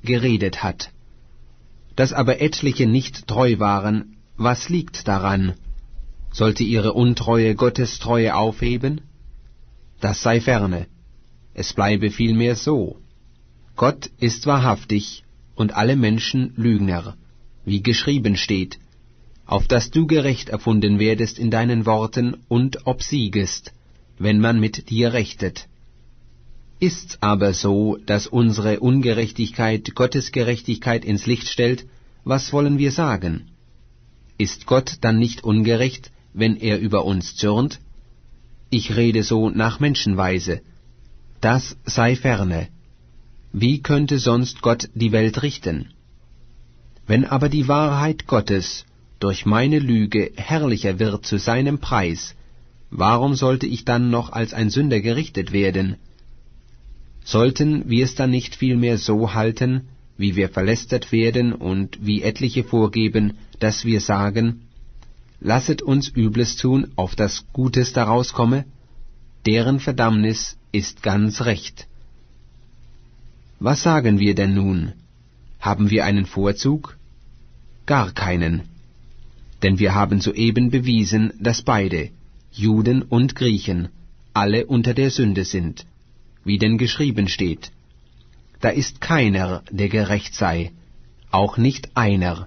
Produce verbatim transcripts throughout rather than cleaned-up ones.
geredet hat. Dass aber etliche nicht treu waren, was liegt daran? Sollte ihre Untreue Gottes Treue aufheben? Das sei ferne. Es bleibe vielmehr so: Gott ist wahrhaftig und alle Menschen Lügner, wie geschrieben steht, auf dass du gerecht erfunden werdest in deinen Worten und obsiegest, wenn man mit dir rechtet. Ist's aber so, dass unsere Ungerechtigkeit Gottes Gerechtigkeit ins Licht stellt, was wollen wir sagen? Ist Gott dann nicht ungerecht, wenn er über uns zürnt? Ich rede so nach Menschenweise. Das sei ferne. Wie könnte sonst Gott die Welt richten? Wenn aber die Wahrheit Gottes durch meine Lüge herrlicher wird zu seinem Preis, warum sollte ich dann noch als ein Sünder gerichtet werden? Sollten wir es dann nicht vielmehr so halten, wie wir verlästert werden und wie etliche vorgeben, dass wir sagen, lasset uns Übles tun, auf das Gutes daraus komme? Deren Verdammnis ist ganz recht. Was sagen wir denn nun? Haben wir einen Vorzug? Gar keinen. Denn wir haben soeben bewiesen, dass beide, Juden und Griechen, alle unter der Sünde sind, wie denn geschrieben steht: Da ist keiner, der gerecht sei, auch nicht einer.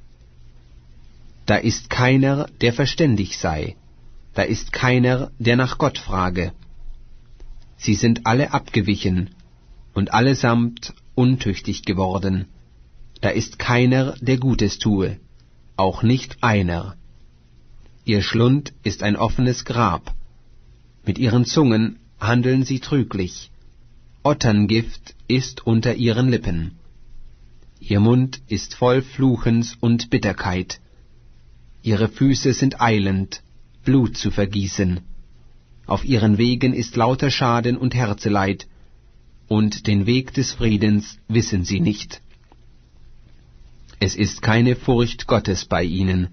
Da ist keiner, der verständig sei, da ist keiner, der nach Gott frage. Sie sind alle abgewichen und allesamt untüchtig geworden. Da ist keiner, der Gutes tue, auch nicht einer. Ihr Schlund ist ein offenes Grab. Mit ihren Zungen handeln sie trüglich. Otterngift ist unter ihren Lippen. Ihr Mund ist voll Fluchens und Bitterkeit. Ihre Füße sind eilend, Blut zu vergießen. Auf ihren Wegen ist lauter Schaden und Herzeleid, und den Weg des Friedens wissen sie nicht. Es ist keine Furcht Gottes bei ihnen.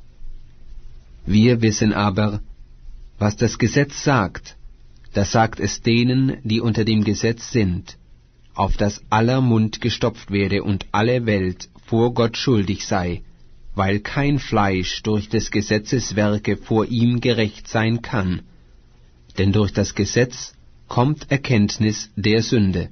Wir wissen aber, was das Gesetz sagt, das sagt es denen, die unter dem Gesetz sind, auf dass aller Mund gestopft werde und alle Welt vor Gott schuldig sei, weil kein Fleisch durch des Gesetzes Werke vor ihm gerecht sein kann. Denn durch das Gesetz kommt Erkenntnis der Sünde.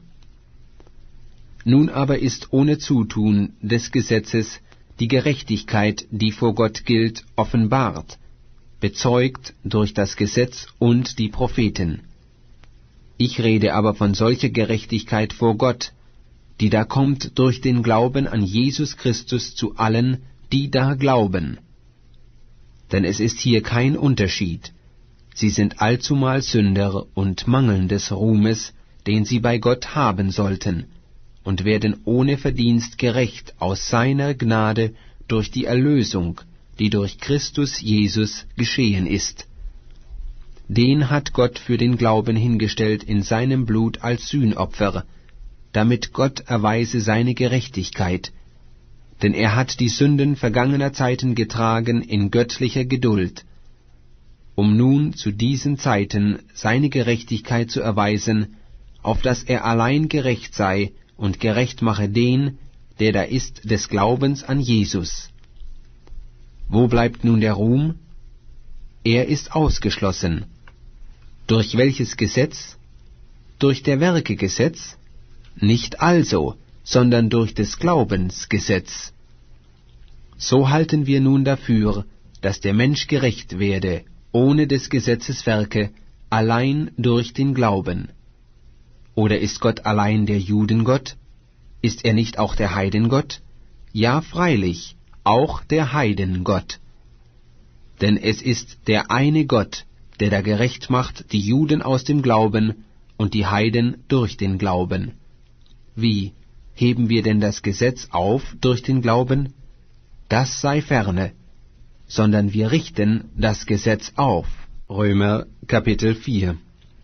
Nun aber ist ohne Zutun des Gesetzes die Gerechtigkeit, die vor Gott gilt, offenbart, bezeugt durch das Gesetz und die Propheten. Ich rede aber von solcher Gerechtigkeit vor Gott, die da kommt durch den Glauben an Jesus Christus zu allen, die da glauben. Denn es ist hier kein Unterschied. Sie sind allzumal Sünder und mangeln des Ruhmes, den sie bei Gott haben sollten, und werden ohne Verdienst gerecht aus seiner Gnade durch die Erlösung, die durch Christus Jesus geschehen ist. Den hat Gott für den Glauben hingestellt in seinem Blut als Sühnopfer, damit Gott erweise seine Gerechtigkeit, denn er hat die Sünden vergangener Zeiten getragen in göttlicher Geduld, um nun zu diesen Zeiten seine Gerechtigkeit zu erweisen, auf dass er allein gerecht sei und gerecht mache den, der da ist des Glaubens an Jesus. Wo bleibt nun der Ruhm? Er ist ausgeschlossen. Durch welches Gesetz? Durch der Werke Gesetz? Nicht also, sondern durch des Glaubens Gesetz. So halten wir nun dafür, dass der Mensch gerecht werde, ohne des Gesetzes Werke, allein durch den Glauben. Oder ist Gott allein der Judengott? Ist er nicht auch der Heidengott? Ja, freilich, auch der Heidengott. Denn es ist der eine Gott, der da gerecht macht die Juden aus dem Glauben und die Heiden durch den Glauben. Wie, heben wir denn das Gesetz auf durch den Glauben? Das sei ferne, sondern wir richten das Gesetz auf. Römer Kapitel vier.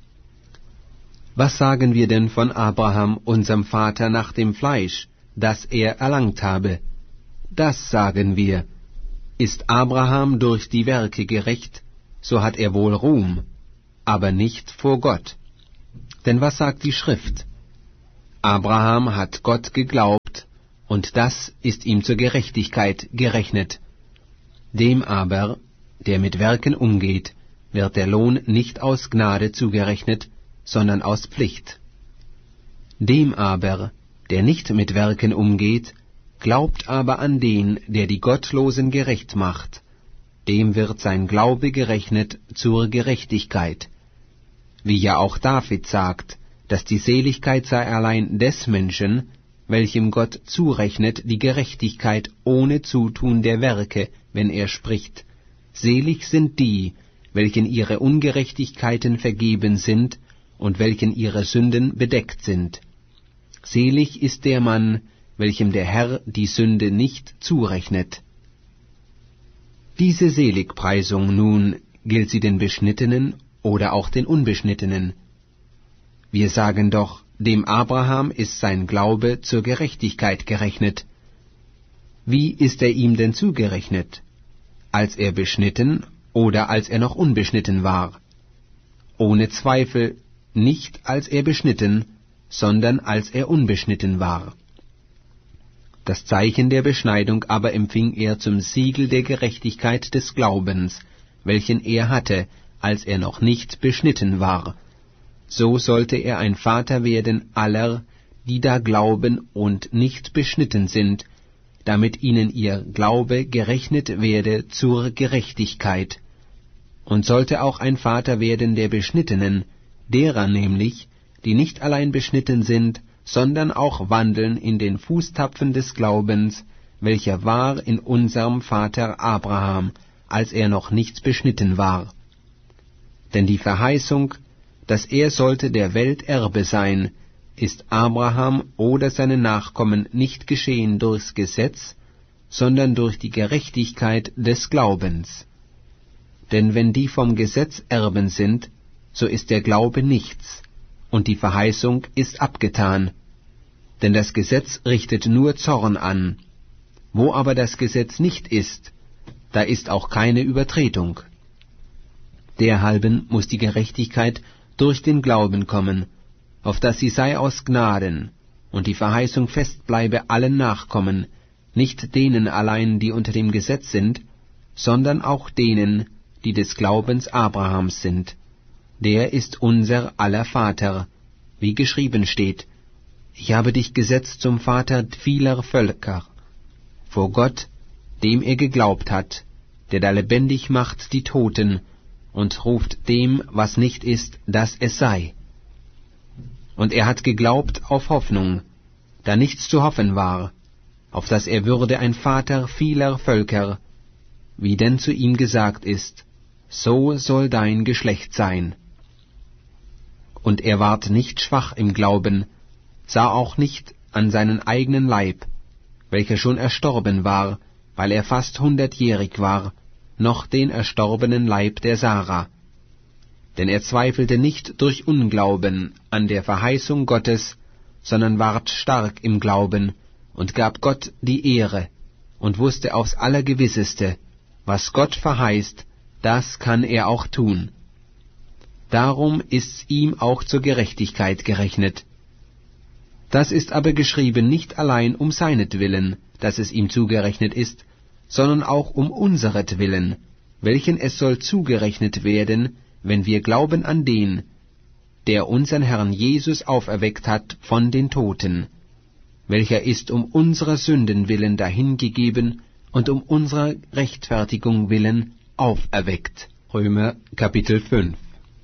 Was sagen wir denn von Abraham, unserem Vater nach dem Fleisch, das er erlangt habe? Das sagen wir: Ist Abraham durch die Werke gerecht, so hat er wohl Ruhm, aber nicht vor Gott. Denn was sagt die Schrift? Abraham hat Gott geglaubt, und das ist ihm zur Gerechtigkeit gerechnet. Dem aber, der mit Werken umgeht, wird der Lohn nicht aus Gnade zugerechnet, sondern aus Pflicht. Dem aber, der nicht mit Werken umgeht, glaubt aber an den, der die Gottlosen gerecht macht, dem wird sein Glaube gerechnet zur Gerechtigkeit. Wie ja auch David sagt, dass die Seligkeit sei allein des Menschen, welchem Gott zurechnet die Gerechtigkeit ohne Zutun der Werke, wenn er spricht: Selig sind die, welchen ihre Ungerechtigkeiten vergeben sind und welchen ihre Sünden bedeckt sind. Selig ist der Mann, welchem der Herr die Sünde nicht zurechnet. Diese Seligpreisung nun, gilt sie den Beschnittenen oder auch den Unbeschnittenen? Wir sagen doch, dem Abraham ist sein Glaube zur Gerechtigkeit gerechnet. Wie ist er ihm denn zugerechnet? Als er beschnitten oder als er noch unbeschnitten war? Ohne Zweifel nicht als er beschnitten, sondern als er unbeschnitten war. Das Zeichen der Beschneidung aber empfing er zum Siegel der Gerechtigkeit des Glaubens, welchen er hatte, als er noch nicht beschnitten war. So sollte er ein Vater werden aller, die da glauben und nicht beschnitten sind, damit ihnen ihr Glaube gerechnet werde zur Gerechtigkeit. Und sollte auch ein Vater werden der Beschnittenen, derer nämlich, die nicht allein beschnitten sind, sondern auch wandeln in den Fußtapfen des Glaubens, welcher war in unserem Vater Abraham, als er noch nicht beschnitten war. Denn die Verheißung, dass er sollte der Welt Erbe sein, ist Abraham oder seine Nachkommen nicht geschehen durchs Gesetz, sondern durch die Gerechtigkeit des Glaubens. Denn wenn die vom Gesetz Erben sind, so ist der Glaube nichts, und die Verheißung ist abgetan. Denn das Gesetz richtet nur Zorn an. Wo aber das Gesetz nicht ist, da ist auch keine Übertretung. Derhalben muß die Gerechtigkeit durch den Glauben kommen, auf dass sie sei aus Gnaden, und die Verheißung fest bleibe allen Nachkommen, nicht denen allein, die unter dem Gesetz sind, sondern auch denen, die des Glaubens Abrahams sind. Der ist unser aller Vater, wie geschrieben steht: Ich habe dich gesetzt zum Vater vieler Völker, vor Gott, dem er geglaubt hat, der da lebendig macht die Toten und ruft dem, was nicht ist, dass es sei. Und er hat geglaubt auf Hoffnung, da nichts zu hoffen war, auf dass er würde ein Vater vieler Völker, wie denn zu ihm gesagt ist: So soll dein Geschlecht sein. Und er ward nicht schwach im Glauben, sah auch nicht an seinen eigenen Leib, welcher schon erstorben war, weil er fast hundertjährig war, noch den erstorbenen Leib der Sarah. Denn er zweifelte nicht durch Unglauben an der Verheißung Gottes, sondern ward stark im Glauben und gab Gott die Ehre und wusste aufs Allergewisseste, was Gott verheißt, das kann er auch tun. Darum ist's ihm auch zur Gerechtigkeit gerechnet. Das ist aber geschrieben nicht allein um seinetwillen, dass es ihm zugerechnet ist, sondern auch um unseretwillen, welchen es soll zugerechnet werden, wenn wir glauben an den, der unseren Herrn Jesus auferweckt hat von den Toten, welcher ist um unserer Sünden willen dahingegeben und um unserer Rechtfertigung willen auferweckt. Römer Kapitel fünf.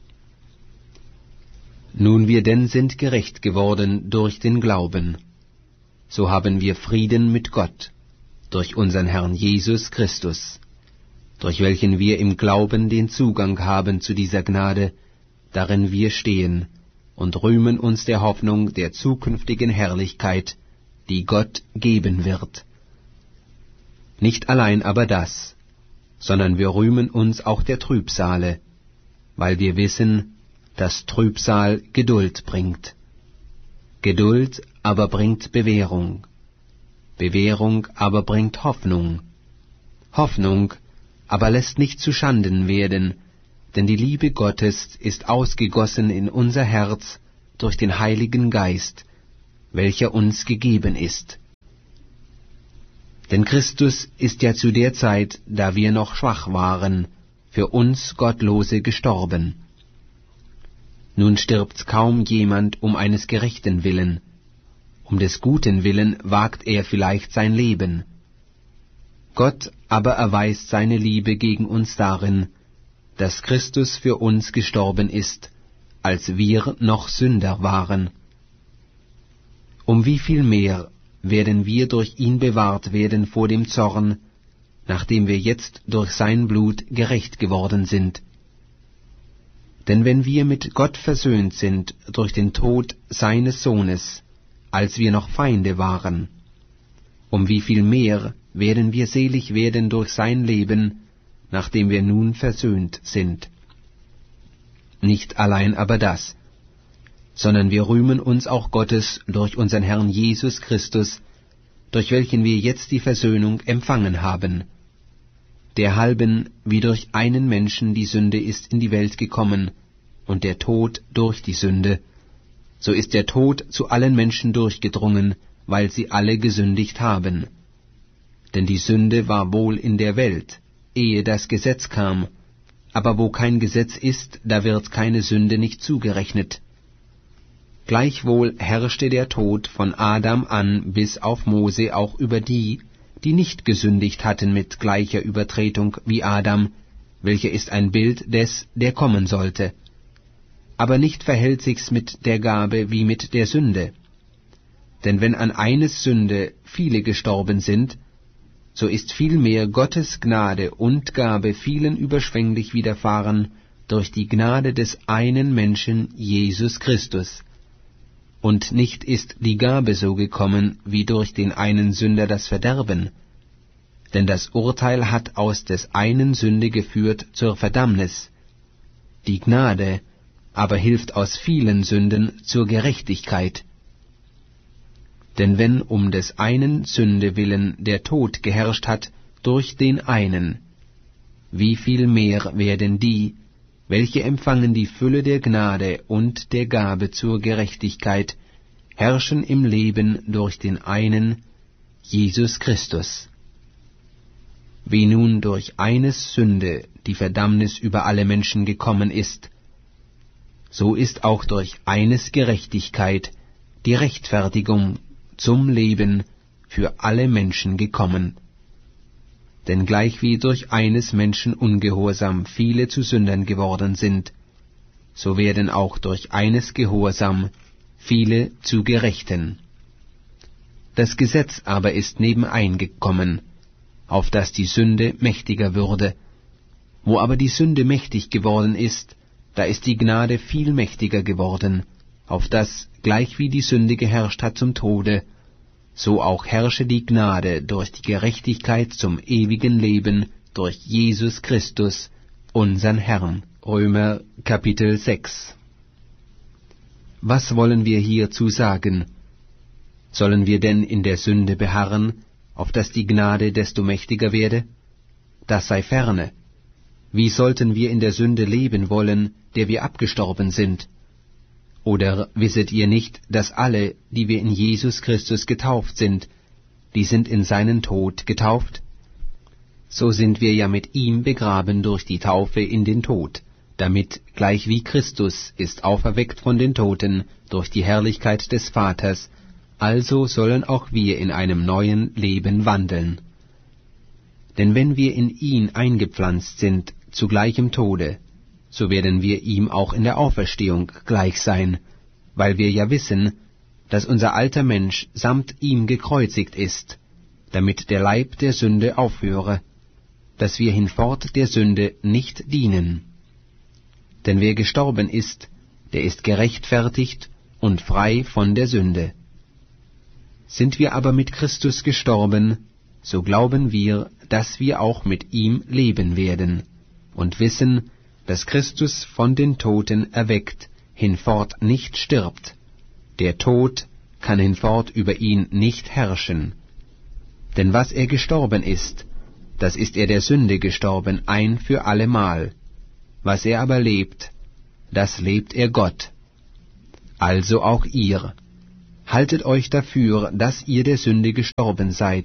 Nun wir denn sind gerecht geworden durch den Glauben, so haben wir Frieden mit Gott, durch unseren Herrn Jesus Christus, durch welchen wir im Glauben den Zugang haben zu dieser Gnade, darin wir stehen, und rühmen uns der Hoffnung der zukünftigen Herrlichkeit, die Gott geben wird. Nicht allein aber das, sondern wir rühmen uns auch der Trübsale, weil wir wissen, dass Trübsal Geduld bringt. Geduld aber bringt Bewährung, Bewährung aber bringt Hoffnung, Hoffnung aber lässt nicht zuschanden werden, denn die Liebe Gottes ist ausgegossen in unser Herz durch den Heiligen Geist, welcher uns gegeben ist. Denn Christus ist ja zu der Zeit, da wir noch schwach waren, für uns Gottlose gestorben. Nun stirbt kaum jemand um eines Gerechten willen, um des Guten willen wagt er vielleicht sein Leben. Gott aber erweist seine Liebe gegen uns darin, dass Christus für uns gestorben ist, als wir noch Sünder waren. Um wie viel mehr werden wir durch ihn bewahrt werden vor dem Zorn, nachdem wir jetzt durch sein Blut gerecht geworden sind. Denn wenn wir mit Gott versöhnt sind durch den Tod seines Sohnes, als wir noch Feinde waren, um wie viel mehr werden wir selig werden durch sein Leben, nachdem wir nun versöhnt sind. Nicht allein aber das, sondern wir rühmen uns auch Gottes durch unseren Herrn Jesus Christus, durch welchen wir jetzt die Versöhnung empfangen haben, derhalben wie durch einen Menschen die Sünde ist in die Welt gekommen, und der Tod durch die Sünde, so ist der Tod zu allen Menschen durchgedrungen, weil sie alle gesündigt haben. Denn die Sünde war wohl in der Welt, ehe das Gesetz kam, aber wo kein Gesetz ist, da wird keine Sünde nicht zugerechnet. Gleichwohl herrschte der Tod von Adam an bis auf Mose auch über die, die nicht gesündigt hatten mit gleicher Übertretung wie Adam, welcher ist ein Bild des, der kommen sollte. Aber nicht verhält sich's mit der Gabe wie mit der Sünde. Denn wenn an eines Sünde viele gestorben sind, so ist vielmehr Gottes Gnade und Gabe vielen überschwänglich widerfahren durch die Gnade des einen Menschen Jesus Christus. Und nicht ist die Gabe so gekommen, wie durch den einen Sünder das Verderben. Denn das Urteil hat aus des einen Sünde geführt zur Verdammnis. Die Gnade aber hilft aus vielen Sünden zur Gerechtigkeit. Denn wenn um des einen Sünde willen der Tod geherrscht hat durch den einen, wie viel mehr werden die, welche empfangen die Fülle der Gnade und der Gabe zur Gerechtigkeit, herrschen im Leben durch den einen, Jesus Christus. Wie nun durch eines Sünde die Verdammnis über alle Menschen gekommen ist, so ist auch durch eines Gerechtigkeit die Rechtfertigung zum Leben für alle Menschen gekommen. Denn gleichwie durch eines Menschen Ungehorsam viele zu Sündern geworden sind, so werden auch durch eines Gehorsam viele zu Gerechten. Das Gesetz aber ist nebeneingekommen, auf dass die Sünde mächtiger würde. Wo aber die Sünde mächtig geworden ist, da ist die Gnade viel mächtiger geworden, auf dass, gleichwie die Sünde geherrscht hat zum Tode, so auch herrsche die Gnade durch die Gerechtigkeit zum ewigen Leben durch Jesus Christus, unsern Herrn. Römer Kapitel sechs. Was wollen wir hierzu sagen? Sollen wir denn in der Sünde beharren, auf dass die Gnade desto mächtiger werde? Das sei ferne. Wie sollten wir in der Sünde leben wollen, der wir abgestorben sind? Oder wisset ihr nicht, dass alle, die wir in Jesus Christus getauft sind, die sind in seinen Tod getauft? So sind wir ja mit ihm begraben durch die Taufe in den Tod, damit, gleich wie Christus ist auferweckt von den Toten durch die Herrlichkeit des Vaters, also sollen auch wir in einem neuen Leben wandeln. Denn wenn wir in ihn eingepflanzt sind zu gleichem Tode, so werden wir ihm auch in der Auferstehung gleich sein, weil wir ja wissen, dass unser alter Mensch samt ihm gekreuzigt ist, damit der Leib der Sünde aufhöre, dass wir hinfort der Sünde nicht dienen. Denn wer gestorben ist, der ist gerechtfertigt und frei von der Sünde. Sind wir aber mit Christus gestorben, so glauben wir, dass wir auch mit ihm leben werden, und wissen, dass Christus von den Toten erweckt, hinfort nicht stirbt. Der Tod kann hinfort über ihn nicht herrschen. Denn was er gestorben ist, das ist er der Sünde gestorben ein für allemal. Was er aber lebt, das lebt er Gott. Also auch ihr. Haltet euch dafür, dass ihr der Sünde gestorben seid,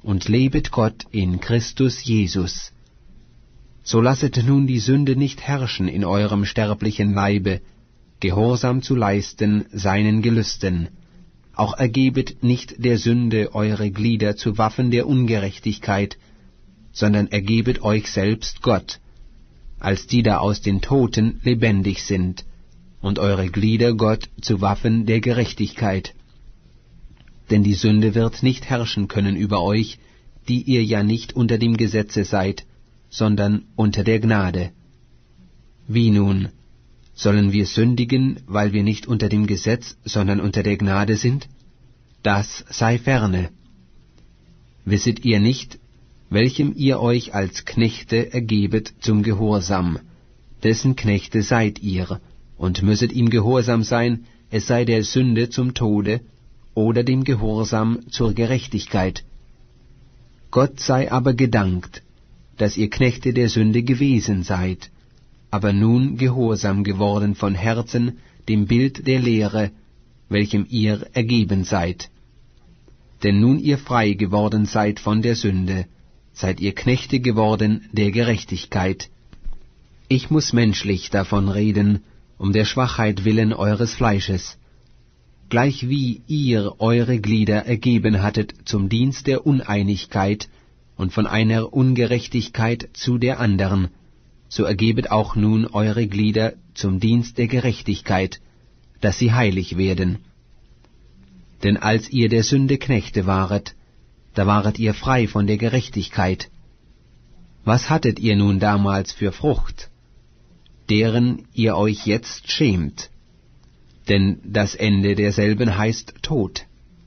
und lebet Gott in Christus Jesus. So lasset nun die Sünde nicht herrschen in eurem sterblichen Leibe, Gehorsam zu leisten seinen Gelüsten. Auch ergebet nicht der Sünde eure Glieder zu Waffen der Ungerechtigkeit, sondern ergebet euch selbst Gott, als die da aus den Toten lebendig sind, und eure Glieder Gott zu Waffen der Gerechtigkeit. Denn die Sünde wird nicht herrschen können über euch, die ihr ja nicht unter dem Gesetze seid, sondern unter der Gnade. Wie nun? Sollen wir sündigen, weil wir nicht unter dem Gesetz, sondern unter der Gnade sind? Das sei ferne. Wisset ihr nicht, welchem ihr euch als Knechte ergebet zum Gehorsam, dessen Knechte seid ihr, und müsset ihm gehorsam sein, es sei der Sünde zum Tode, oder dem Gehorsam zur Gerechtigkeit. Gott sei aber gedankt, dass ihr Knechte der Sünde gewesen seid, aber nun gehorsam geworden von Herzen dem Bild der Lehre, welchem ihr ergeben seid. Denn nun ihr frei geworden seid von der Sünde, seid ihr Knechte geworden der Gerechtigkeit. Ich muß menschlich davon reden, um der Schwachheit willen eures Fleisches, gleichwie ihr eure Glieder ergeben hattet zum Dienst der Uneinigkeit und von einer Ungerechtigkeit zu der anderen, so ergebet auch nun eure Glieder zum Dienst der Gerechtigkeit, dass sie heilig werden. Denn als ihr der Sünde Knechte waret, da waret ihr frei von der Gerechtigkeit. Was hattet ihr nun damals für Frucht, deren ihr euch jetzt schämt? Denn das Ende derselben heißt Tod.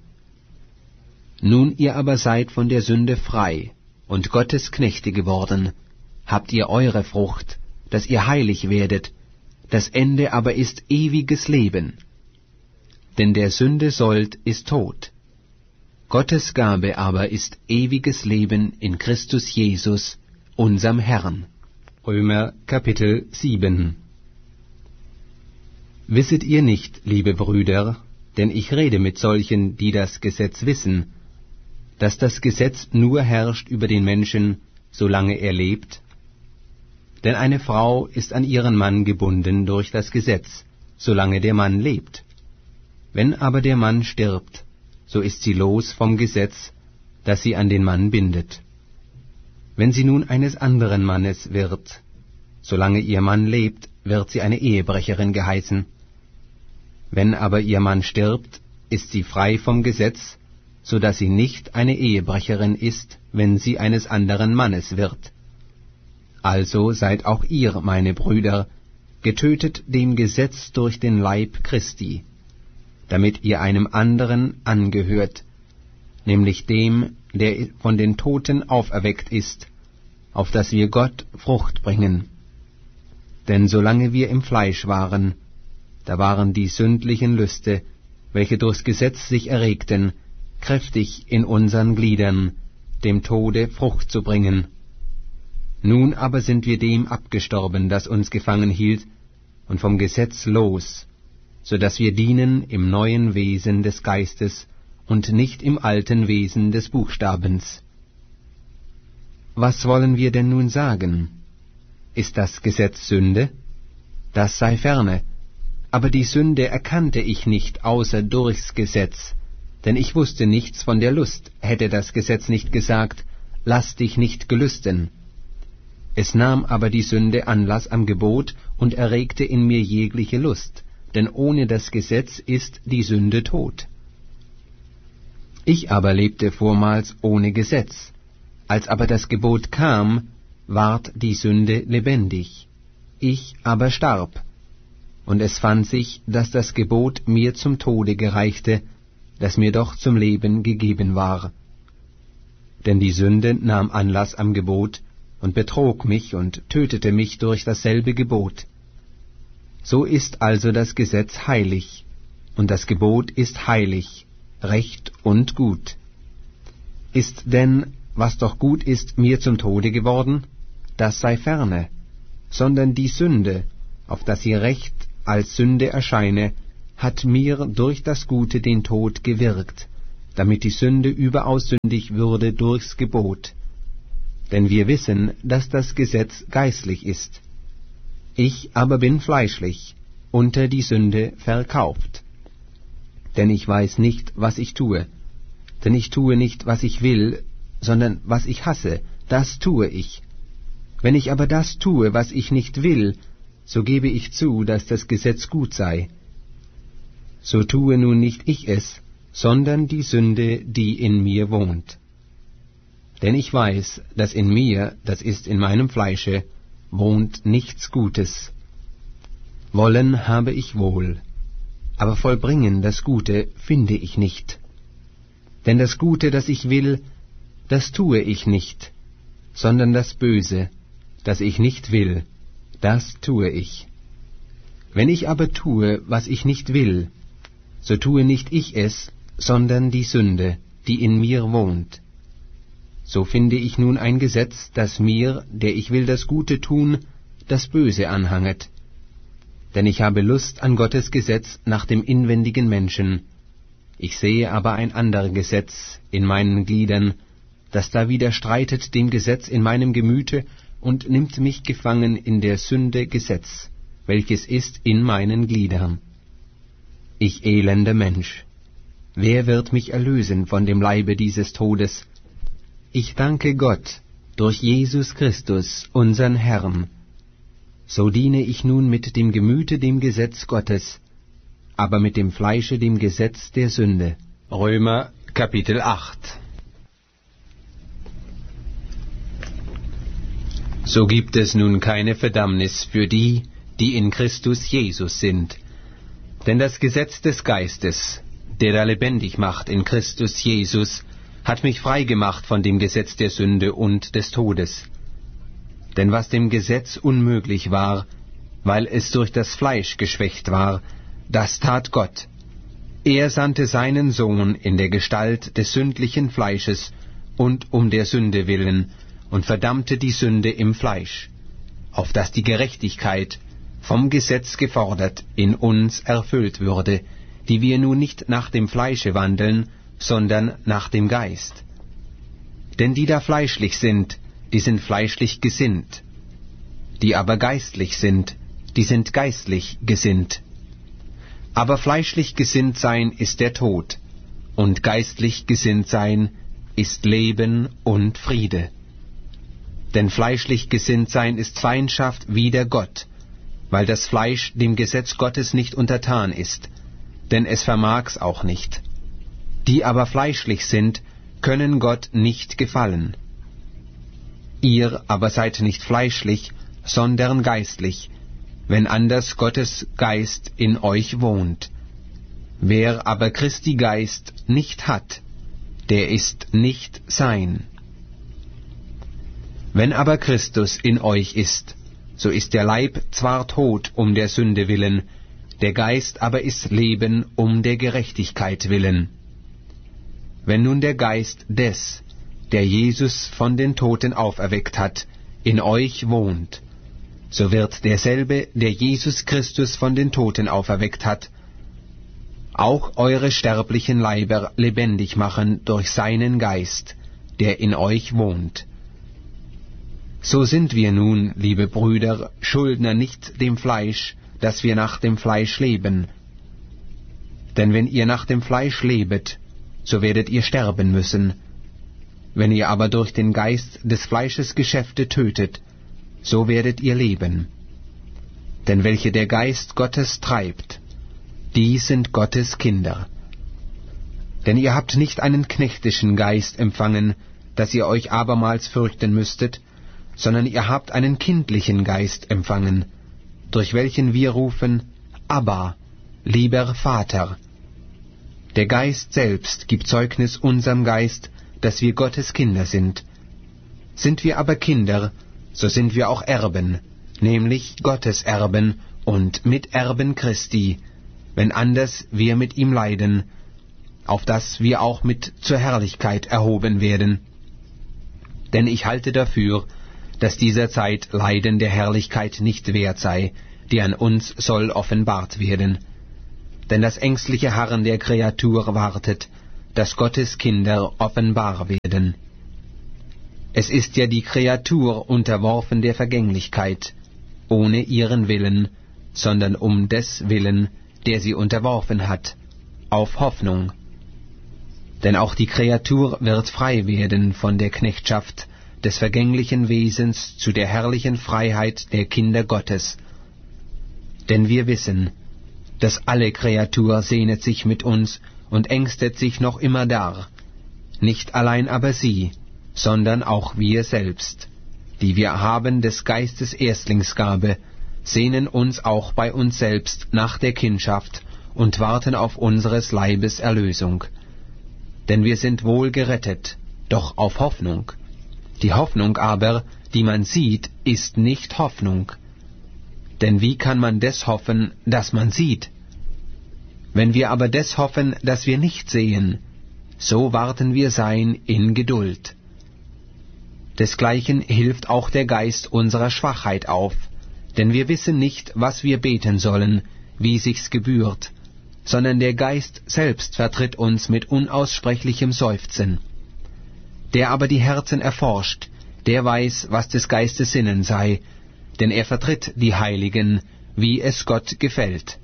Nun ihr aber seid von der Sünde frei und Gottes Knechte geworden, habt ihr eure Frucht, dass ihr heilig werdet, das Ende aber ist ewiges Leben. Denn der Sünde Sold ist Tod. Gottes Gabe aber ist ewiges Leben in Christus Jesus, unserm Herrn. Römer Kapitel sieben. Wisset ihr nicht, liebe Brüder, denn ich rede mit solchen, die das Gesetz wissen, dass das Gesetz nur herrscht über den Menschen, solange er lebt? Denn eine Frau ist an ihren Mann gebunden durch das Gesetz, solange der Mann lebt. Wenn aber der Mann stirbt, so ist sie los vom Gesetz, das sie an den Mann bindet. Wenn sie nun eines anderen Mannes wird, solange ihr Mann lebt, wird sie eine Ehebrecherin geheißen. Wenn aber ihr Mann stirbt, ist sie frei vom Gesetz, so dass sie nicht eine Ehebrecherin ist, wenn sie eines anderen Mannes wird. Also seid auch ihr, meine Brüder, getötet dem Gesetz durch den Leib Christi, damit ihr einem anderen angehört, nämlich dem, der von den Toten auferweckt ist, auf dass wir Gott Frucht bringen. Denn solange wir im Fleisch waren, da waren die sündlichen Lüste, welche durchs Gesetz sich erregten, kräftig in unseren Gliedern, dem Tode Frucht zu bringen. Nun aber sind wir dem abgestorben, das uns gefangen hielt, und vom Gesetz los, so dass wir dienen im neuen Wesen des Geistes und nicht im alten Wesen des Buchstabens. Was wollen wir denn nun sagen? Ist das Gesetz Sünde? Das sei ferne. Aber die Sünde erkannte ich nicht außer durchs Gesetz, denn ich wusste nichts von der Lust, hätte das Gesetz nicht gesagt, lass dich nicht gelüsten. Es nahm aber die Sünde Anlass am Gebot und erregte in mir jegliche Lust, denn ohne das Gesetz ist die Sünde tot. Ich aber lebte vormals ohne Gesetz. Als aber das Gebot kam, ward die Sünde lebendig. Ich aber starb. Und es fand sich, dass das Gebot mir zum Tode gereichte, das mir doch zum Leben gegeben war. Denn die Sünde nahm Anlass am Gebot und betrog mich und tötete mich durch dasselbe Gebot. So ist also das Gesetz heilig, und das Gebot ist heilig, recht und gut. Ist denn, was doch gut ist, mir zum Tode geworden? Das sei ferne, sondern die Sünde, auf dass sie Recht als Sünde erscheine, hat mir durch das Gute den Tod gewirkt, damit die Sünde überaus sündig würde durchs Gebot. Denn wir wissen, dass das Gesetz geistlich ist. Ich aber bin fleischlich, unter die Sünde verkauft. Denn ich weiß nicht, was ich tue. Denn ich tue nicht, was ich will, sondern was ich hasse, das tue ich. Wenn ich aber das tue, was ich nicht will, so gebe ich zu, dass das Gesetz gut sei. So tue nun nicht ich es, sondern die Sünde, die in mir wohnt. Denn ich weiß, dass in mir, das ist in meinem Fleische, wohnt nichts Gutes. Wollen habe ich wohl, aber vollbringen das Gute finde ich nicht. Denn das Gute, das ich will, das tue ich nicht, sondern das Böse, das ich nicht will, das tue ich. Wenn ich aber tue, was ich nicht will, so tue nicht ich es, sondern die Sünde, die in mir wohnt. So finde ich nun ein Gesetz, das mir, der ich will das Gute tun, das Böse anhanget. Denn ich habe Lust an Gottes Gesetz nach dem inwendigen Menschen. Ich sehe aber ein anderes Gesetz in meinen Gliedern, das da widerstreitet dem Gesetz in meinem Gemüte und nimmt mich gefangen in der Sünde Gesetz, welches ist in meinen Gliedern. Ich elender Mensch, wer wird mich erlösen von dem Leibe dieses Todes? Ich danke Gott durch Jesus Christus, unsern Herrn. So diene ich nun mit dem Gemüte dem Gesetz Gottes, aber mit dem Fleische dem Gesetz der Sünde. Römer Kapitel acht. So gibt es nun keine Verdammnis für die, die in Christus Jesus sind. Denn das Gesetz des Geistes, der da lebendig macht in Christus Jesus, hat mich frei gemacht von dem Gesetz der Sünde und des Todes. Denn was dem Gesetz unmöglich war, weil es durch das Fleisch geschwächt war, das tat Gott. Er sandte seinen Sohn in der Gestalt des sündlichen Fleisches und um der Sünde willen und verdammte die Sünde im Fleisch, auf dass die Gerechtigkeit, vom Gesetz gefordert, in uns erfüllt würde, die wir nun nicht nach dem Fleische wandeln, sondern nach dem Geist. Denn die da fleischlich sind, die sind fleischlich gesinnt, die aber geistlich sind, die sind geistlich gesinnt. Aber fleischlich gesinnt sein ist der Tod, und geistlich gesinnt sein ist Leben und Friede. Denn fleischlich gesinnt sein ist Feindschaft wider Gott, weil das Fleisch dem Gesetz Gottes nicht untertan ist, denn es vermag's auch nicht. Die aber fleischlich sind, können Gott nicht gefallen. Ihr aber seid nicht fleischlich, sondern geistlich, wenn anders Gottes Geist in euch wohnt. Wer aber Christi Geist nicht hat, der ist nicht sein. Wenn aber Christus in euch ist, so ist der Leib zwar tot um der Sünde willen, der Geist aber ist Leben um der Gerechtigkeit willen. Wenn nun der Geist des, der Jesus von den Toten auferweckt hat, in euch wohnt, so wird derselbe, der Jesus Christus von den Toten auferweckt hat, auch eure sterblichen Leiber lebendig machen durch seinen Geist, der in euch wohnt. So sind wir nun, liebe Brüder, Schuldner nicht dem Fleisch, dass wir nach dem Fleisch leben. Denn wenn ihr nach dem Fleisch lebet, so werdet ihr sterben müssen. Wenn ihr aber durch den Geist des Fleisches Geschäfte tötet, so werdet ihr leben. Denn welche der Geist Gottes treibt, die sind Gottes Kinder. Denn ihr habt nicht einen knechtischen Geist empfangen, dass ihr euch abermals fürchten müsstet, sondern ihr habt einen kindlichen Geist empfangen, durch welchen wir rufen, Abba, lieber Vater. Der Geist selbst gibt Zeugnis unserem Geist, dass wir Gottes Kinder sind. Sind wir aber Kinder, so sind wir auch Erben, nämlich Gottes Erben und Miterben Christi, wenn anders wir mit ihm leiden, auf dass wir auch mit zur Herrlichkeit erhoben werden. Denn ich halte dafür, dass dieser Zeit Leiden der Herrlichkeit nicht wert sei, die an uns soll offenbart werden. Denn das ängstliche Harren der Kreatur wartet, dass Gottes Kinder offenbar werden. Es ist ja die Kreatur unterworfen der Vergänglichkeit, ohne ihren Willen, sondern um des Willen, der sie unterworfen hat, auf Hoffnung. Denn auch die Kreatur wird frei werden von der Knechtschaft des vergänglichen Wesens zu der herrlichen Freiheit der Kinder Gottes. Denn wir wissen, dass alle Kreatur sehnet sich mit uns und ängstet sich noch immer dar, nicht allein aber sie, sondern auch wir selbst, die wir haben des Geistes Erstlingsgabe, sehnen uns auch bei uns selbst nach der Kindschaft und warten auf unseres Leibes Erlösung. Denn wir sind wohl gerettet, doch auf Hoffnung. Die Hoffnung aber, die man sieht, ist nicht Hoffnung. Denn wie kann man des hoffen, das man sieht? Wenn wir aber des hoffen, das wir nicht sehen, so warten wir sein in Geduld. Desgleichen hilft auch der Geist unserer Schwachheit auf, denn wir wissen nicht, was wir beten sollen, wie sich's gebührt, sondern der Geist selbst vertritt uns mit unaussprechlichem Seufzen. Der aber die Herzen erforscht, der weiß, was des Geistes Sinnen sei, denn er vertritt die Heiligen, wie es Gott gefällt.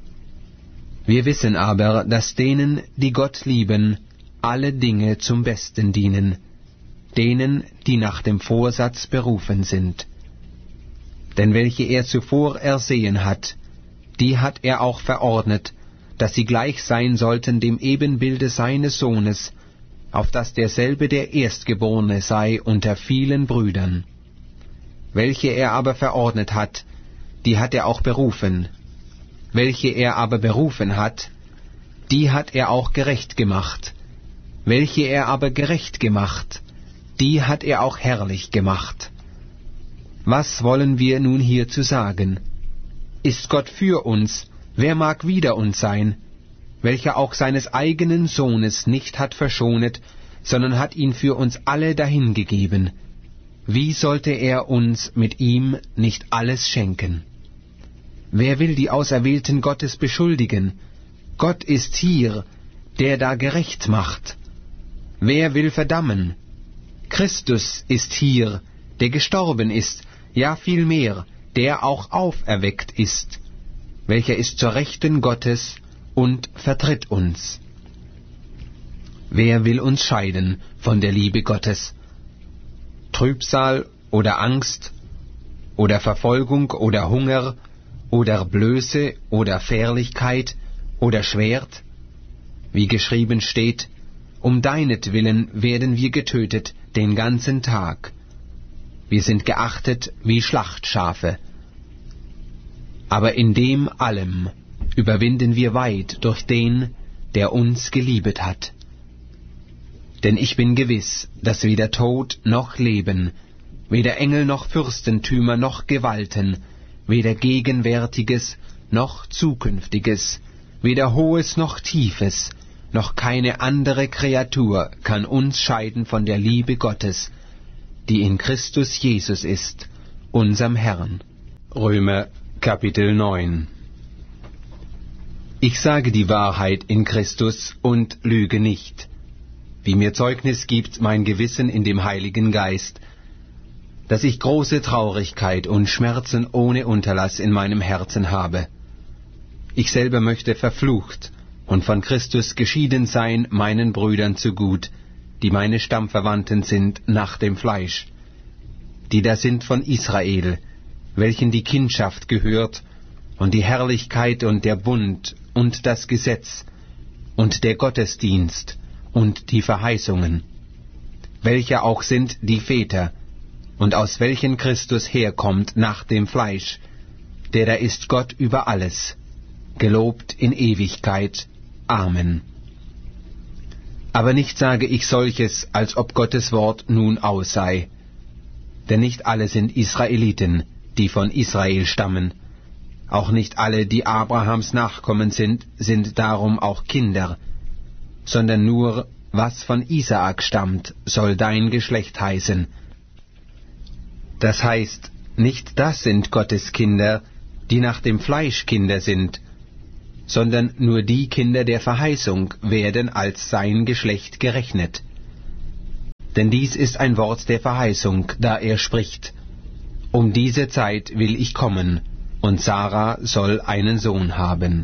Wir wissen aber, dass denen, die Gott lieben, alle Dinge zum Besten dienen, denen, die nach dem Vorsatz berufen sind. Denn welche er zuvor ersehen hat, die hat er auch verordnet, dass sie gleich sein sollten dem Ebenbilde seines Sohnes, auf dass derselbe der Erstgeborene sei unter vielen Brüdern. Welche er aber verordnet hat, die hat er auch berufen. Welche er aber berufen hat, die hat er auch gerecht gemacht. Welche er aber gerecht gemacht, die hat er auch herrlich gemacht. Was wollen wir nun hierzu sagen? Ist Gott für uns, wer mag wider uns sein, welcher auch seines eigenen Sohnes nicht hat verschonet, sondern hat ihn für uns alle dahingegeben? Wie sollte er uns mit ihm nicht alles schenken? Wer will die Auserwählten Gottes beschuldigen? Gott ist hier, der da gerecht macht. Wer will verdammen? Christus ist hier, der gestorben ist, ja vielmehr, der auch auferweckt ist, welcher ist zur Rechten Gottes und vertritt uns. Wer will uns scheiden von der Liebe Gottes? Trübsal oder Angst oder Verfolgung oder Hunger oder Blöße oder Fährlichkeit oder Schwert? Wie geschrieben steht, um deinetwillen werden wir getötet den ganzen Tag. Wir sind geachtet wie Schlachtschafe. Aber in dem allem überwinden wir weit durch den, der uns geliebet hat. Denn ich bin gewiss, dass weder Tod noch Leben, weder Engel noch Fürstentümer noch Gewalten, weder Gegenwärtiges noch Zukünftiges, weder Hohes noch Tiefes, noch keine andere Kreatur kann uns scheiden von der Liebe Gottes, die in Christus Jesus ist, unserem Herrn. Römer Kapitel neun. Ich sage die Wahrheit in Christus und lüge nicht, wie mir Zeugnis gibt mein Gewissen in dem Heiligen Geist, dass ich große Traurigkeit und Schmerzen ohne Unterlass in meinem Herzen habe. Ich selber möchte verflucht und von Christus geschieden sein meinen Brüdern zugut, die meine Stammverwandten sind nach dem Fleisch, die da sind von Israel, welchen die Kindschaft gehört, und die Herrlichkeit und der Bund und das Gesetz und der Gottesdienst und die Verheißungen, welche auch sind die Väter, und aus welchen Christus herkommt nach dem Fleisch, der da ist Gott über alles, gelobt in Ewigkeit. Amen. Aber nicht sage ich solches, als ob Gottes Wort nun aus sei. Denn nicht alle sind Israeliten, die von Israel stammen. Auch nicht alle, die Abrahams Nachkommen sind, sind darum auch Kinder. Sondern nur, was von Isaak stammt, soll dein Geschlecht heißen. Das heißt, nicht das sind Gottes Kinder, die nach dem Fleisch Kinder sind, sondern nur die Kinder der Verheißung werden als sein Geschlecht gerechnet. Denn dies ist ein Wort der Verheißung, da er spricht: Um diese Zeit will ich kommen, und Sarah soll einen Sohn haben.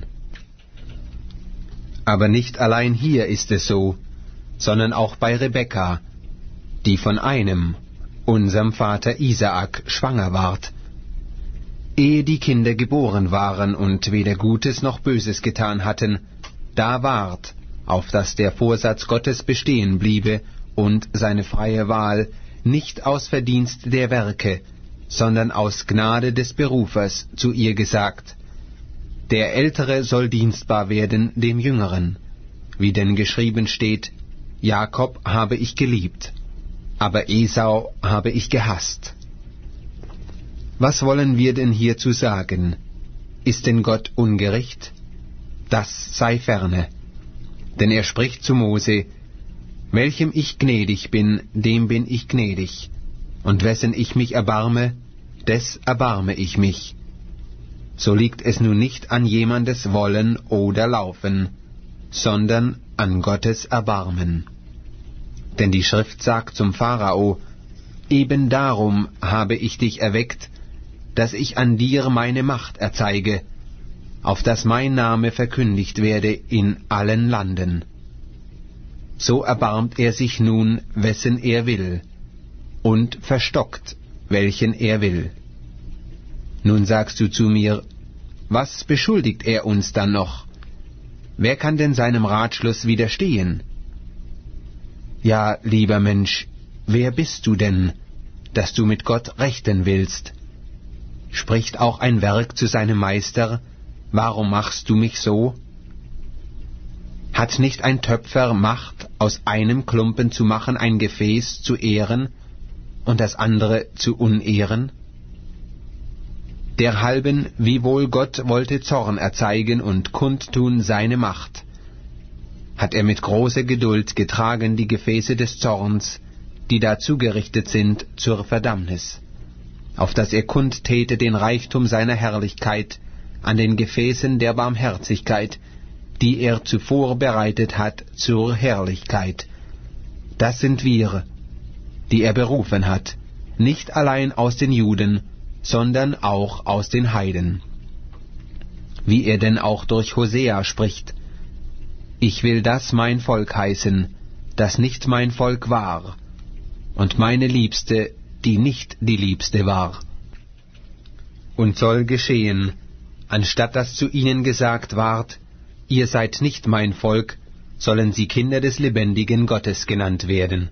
Aber nicht allein hier ist es so, sondern auch bei Rebekka, die von einem, unserem Vater Isaak, schwanger ward. Ehe die Kinder geboren waren und weder Gutes noch Böses getan hatten, da ward, auf dass der Vorsatz Gottes bestehen bliebe und seine freie Wahl, nicht aus Verdienst der Werke, sondern aus Gnade des Berufers, zu ihr gesagt: Der Ältere soll dienstbar werden dem Jüngeren, wie denn geschrieben steht: Jakob habe ich geliebt, aber Esau habe ich gehasst. Was wollen wir denn hierzu sagen? Ist denn Gott ungerecht? Das sei ferne. Denn er spricht zu Mose: Welchem ich gnädig bin, dem bin ich gnädig, und wessen ich mich erbarme, des erbarme ich mich. So liegt es nun nicht an jemandes Wollen oder Laufen, sondern an Gottes Erbarmen. Denn die Schrift sagt zum Pharao: Eben darum habe ich dich erweckt, dass ich an dir meine Macht erzeige, auf dass mein Name verkündigt werde in allen Landen. So erbarmt er sich nun, wessen er will, und verstockt, welchen er will. Nun sagst du zu mir: Was beschuldigt er uns dann noch? Wer kann denn seinem Ratschluss widerstehen? Ja, lieber Mensch, wer bist du denn, dass du mit Gott rechten willst? Spricht auch ein Werk zu seinem Meister: Warum machst du mich so? Hat nicht ein Töpfer Macht, aus einem Klumpen zu machen ein Gefäß zu ehren und das andere zu unehren? Derhalben, wiewohl Gott wollte Zorn erzeigen und kundtun seine Macht, hat er mit großer Geduld getragen die Gefäße des Zorns, die dazu gerichtet sind, zur Verdammnis, auf dass er kundtäte den Reichtum seiner Herrlichkeit an den Gefäßen der Barmherzigkeit, die er zuvor bereitet hat zur Herrlichkeit. Das sind wir, die er berufen hat, nicht allein aus den Juden, sondern auch aus den Heiden. Wie er denn auch durch Hosea spricht: Ich will das mein Volk heißen, das nicht mein Volk war, und meine Liebste, die nicht die Liebste war. Und soll geschehen, anstatt dass zu ihnen gesagt ward: Ihr seid nicht mein Volk, sollen sie Kinder des lebendigen Gottes genannt werden.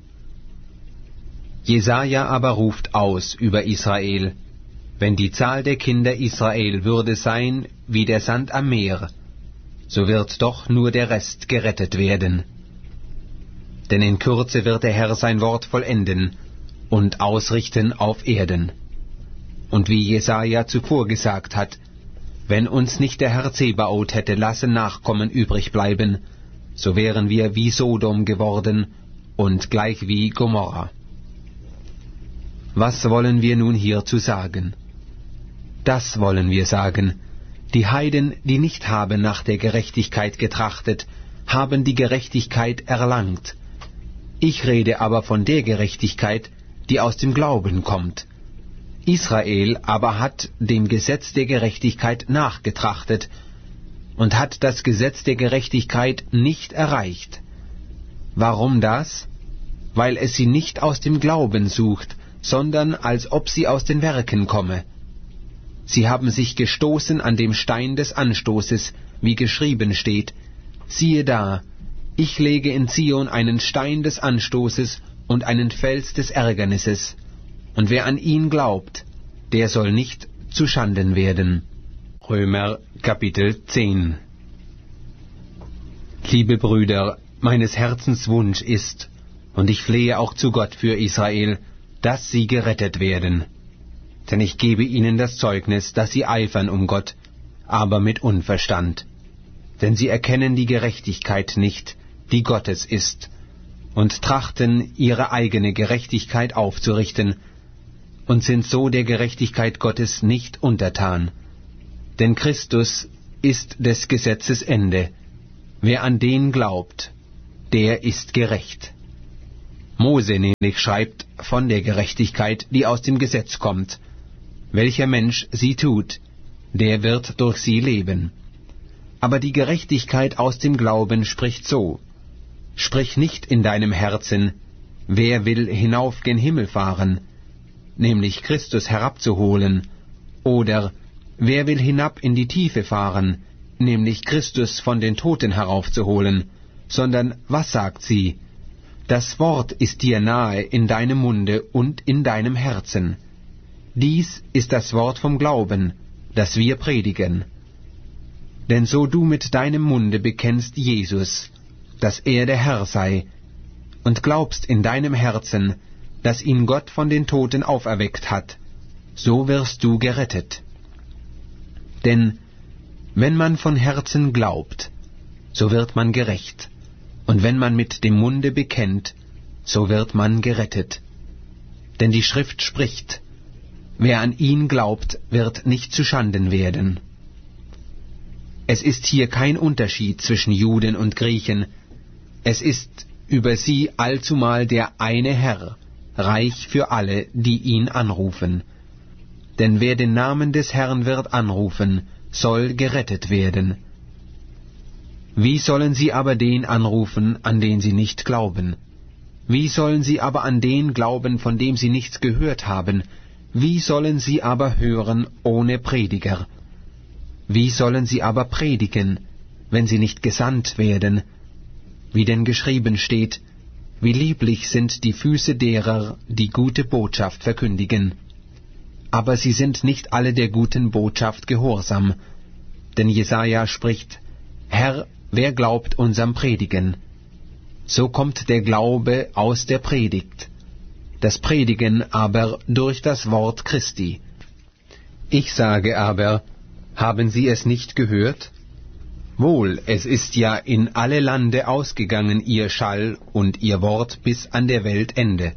Jesaja aber ruft aus über Israel: Wenn die Zahl der Kinder Israel würde sein wie der Sand am Meer, so wird doch nur der Rest gerettet werden. Denn in Kürze wird der Herr sein Wort vollenden und ausrichten auf Erden. Und wie Jesaja zuvor gesagt hat: Wenn uns nicht der Herr Zebaoth hätte lassen Nachkommen übrig bleiben, so wären wir wie Sodom geworden und gleich wie Gomorra. Was wollen wir nun hierzu sagen? Das wollen wir sagen: Die Heiden, die nicht haben nach der Gerechtigkeit getrachtet, haben die Gerechtigkeit erlangt. Ich rede aber von der Gerechtigkeit, die aus dem Glauben kommt. Israel aber hat dem Gesetz der Gerechtigkeit nachgetrachtet und hat das Gesetz der Gerechtigkeit nicht erreicht. Warum das? Weil es sie nicht aus dem Glauben sucht, sondern als ob sie aus den Werken komme. Sie haben sich gestoßen an dem Stein des Anstoßes, wie geschrieben steht: Siehe da, ich lege in Zion einen Stein des Anstoßes und einen Fels des Ärgernisses, und wer an ihn glaubt, der soll nicht zu Schanden werden. Römer Kapitel zehn. Liebe Brüder, meines Herzens Wunsch ist, und ich flehe auch zu Gott für Israel, dass sie gerettet werden. Denn ich gebe ihnen das Zeugnis, dass sie eifern um Gott, aber mit Unverstand. Denn sie erkennen die Gerechtigkeit nicht, die Gottes ist, und trachten, ihre eigene Gerechtigkeit aufzurichten, und sind so der Gerechtigkeit Gottes nicht untertan. Denn Christus ist des Gesetzes Ende. Wer an den glaubt, der ist gerecht. Mose nämlich schreibt von der Gerechtigkeit, die aus dem Gesetz kommt. Welcher Mensch sie tut, der wird durch sie leben. Aber die Gerechtigkeit aus dem Glauben spricht so: Sprich nicht in deinem Herzen, wer will hinauf gen Himmel fahren, nämlich Christus herabzuholen, oder wer will hinab in die Tiefe fahren, nämlich Christus von den Toten heraufzuholen, sondern was sagt sie? Das Wort ist dir nahe in deinem Munde und in deinem Herzen. Dies ist das Wort vom Glauben, das wir predigen. Denn so du mit deinem Munde bekennst Jesus, dass er der Herr sei, und glaubst in deinem Herzen, dass ihn Gott von den Toten auferweckt hat, so wirst du gerettet. Denn wenn man von Herzen glaubt, so wird man gerecht, und wenn man mit dem Munde bekennt, so wird man gerettet. Denn die Schrift spricht: Wer an ihn glaubt, wird nicht zuschanden werden. Es ist hier kein Unterschied zwischen Juden und Griechen. Es ist über sie allzumal der eine Herr, reich für alle, die ihn anrufen. Denn wer den Namen des Herrn wird anrufen, soll gerettet werden. Wie sollen sie aber den anrufen, an den sie nicht glauben? Wie sollen sie aber an den glauben, von dem sie nichts gehört haben? Wie sollen sie aber hören ohne Prediger? Wie sollen sie aber predigen, wenn sie nicht gesandt werden? Wie denn geschrieben steht: Wie lieblich sind die Füße derer, die gute Botschaft verkündigen. Aber sie sind nicht alle der guten Botschaft gehorsam. Denn Jesaja spricht: Herr, wer glaubt unserem Predigen? So kommt der Glaube aus der Predigt, das Predigen aber durch das Wort Christi. Ich sage aber, haben Sie es nicht gehört? Wohl, es ist ja in alle Lande ausgegangen ihr Schall und ihr Wort bis an der Welt Ende.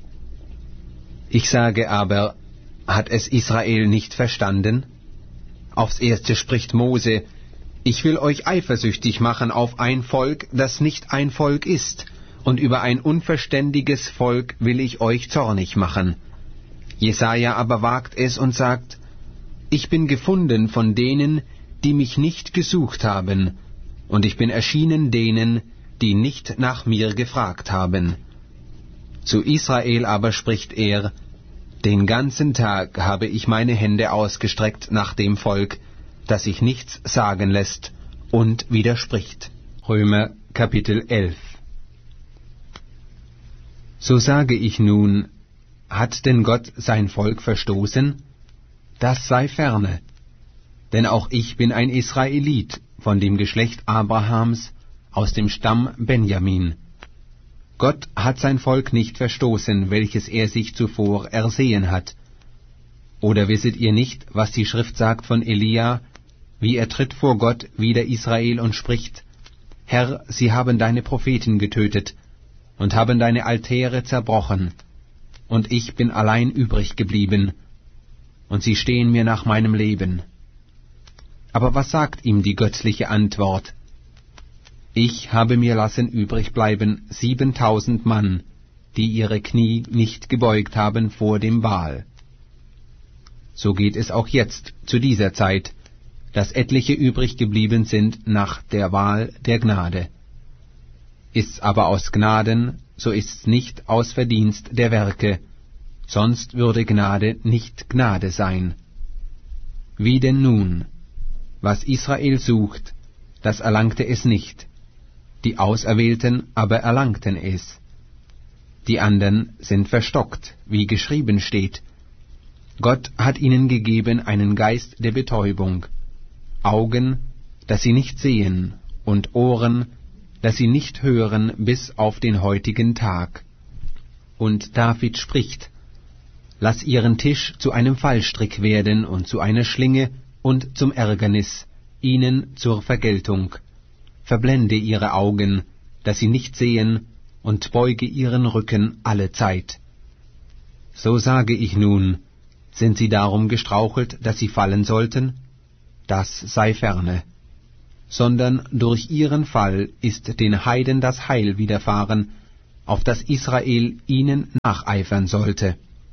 Ich sage aber, hat es Israel nicht verstanden? Aufs Erste spricht Mose: Ich will euch eifersüchtig machen auf ein Volk, das nicht ein Volk ist, und über ein unverständiges Volk will ich euch zornig machen. Jesaja aber wagt es und sagt: Ich bin gefunden von denen, die mich nicht gesucht haben, und ich bin erschienen denen, die nicht nach mir gefragt haben. Zu Israel aber spricht er: Den ganzen Tag habe ich meine Hände ausgestreckt nach dem Volk, das sich nichts sagen lässt und widerspricht. Römer Kapitel elf. So sage ich nun, hat denn Gott sein Volk verstoßen? Das sei ferne. Denn auch ich bin ein Israelit, von dem Geschlecht Abrahams, aus dem Stamm Benjamin. Gott hat sein Volk nicht verstoßen, welches er sich zuvor ersehen hat. Oder wisset ihr nicht, was die Schrift sagt von Elia, wie er tritt vor Gott wider Israel und spricht: Herr, sie haben deine Propheten getötet und haben deine Altäre zerbrochen, und ich bin allein übrig geblieben, und sie stehen mir nach meinem Leben. Aber was sagt ihm die göttliche Antwort? Ich habe mir lassen übrig bleiben siebentausend Mann, die ihre Knie nicht gebeugt haben vor dem Baal. So geht es auch jetzt zu dieser Zeit, dass etliche übrig geblieben sind nach der Wahl der Gnade. Ist's aber aus Gnaden, so ist's nicht aus Verdienst der Werke, sonst würde Gnade nicht Gnade sein. Wie denn nun? Was Israel sucht, das erlangte es nicht, die Auserwählten aber erlangten es. Die anderen sind verstockt, wie geschrieben steht: Gott hat ihnen gegeben einen Geist der Betäubung, Augen, dass sie nicht sehen, und Ohren, dass sie nicht hören bis auf den heutigen Tag. Und David spricht: Lass ihren Tisch zu einem Fallstrick werden und zu einer Schlinge und zum Ärgernis, ihnen zur Vergeltung. Verblende ihre Augen, dass sie nicht sehen, und beuge ihren Rücken alle Zeit. So sage ich nun, sind sie darum gestrauchelt, dass sie fallen sollten? Das sei ferne. sondern durch ihren Fall ist den Heiden das Heil widerfahren, auf das Israel ihnen nacheifern sollte.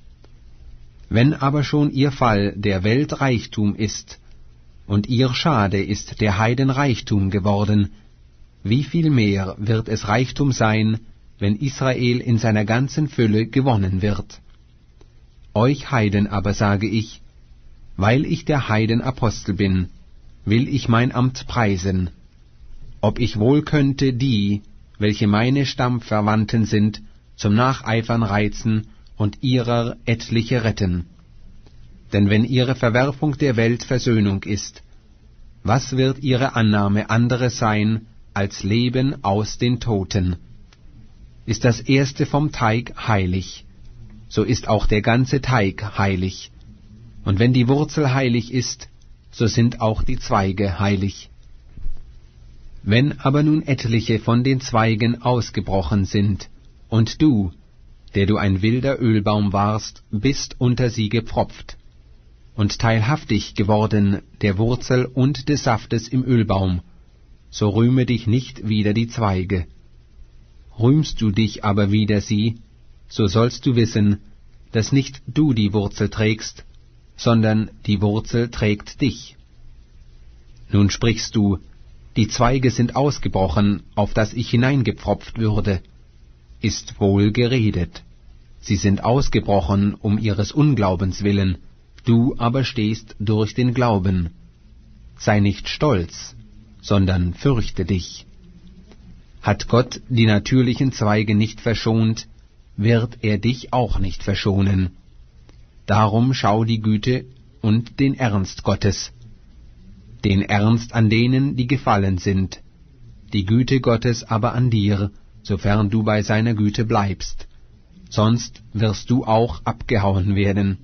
Wenn aber schon ihr Fall der Welt Reichtum ist, und ihr Schade ist der Heiden Reichtum geworden, wie viel mehr wird es Reichtum sein, wenn Israel in seiner ganzen Fülle gewonnen wird. Euch Heiden aber sage ich, weil ich der Heiden Apostel bin, will ich mein Amt preisen, ob ich wohl könnte die, welche meine Stammverwandten sind, zum Nacheifern reizen und ihrer etliche retten. Denn wenn ihre Verwerfung der Welt Versöhnung ist, was wird ihre Annahme anderes sein, als Leben aus den Toten? Ist das Erste vom Teig heilig, so ist auch der ganze Teig heilig. Und wenn die Wurzel heilig ist, so sind auch die Zweige heilig. Wenn aber nun etliche von den Zweigen ausgebrochen sind, und du, der du ein wilder Ölbaum warst, bist unter sie gepfropft, und teilhaftig geworden der Wurzel und des Saftes im Ölbaum, so rühme dich nicht wider die Zweige. Rühmst du dich aber wider sie, so sollst du wissen, dass nicht du die Wurzel trägst, sondern die Wurzel trägt dich. Nun sprichst du, die Zweige sind ausgebrochen, auf dass ich hineingepfropft würde. Ist wohl geredet. Sie sind ausgebrochen um ihres Unglaubens willen, du aber stehst durch den Glauben. Sei nicht stolz, sondern fürchte dich. Hat Gott die natürlichen Zweige nicht verschont, wird er dich auch nicht verschonen. Darum schau die Güte und den Ernst Gottes, den Ernst an denen, die gefallen sind, die Güte Gottes aber an dir, sofern du bei seiner Güte bleibst, sonst wirst du auch abgehauen werden.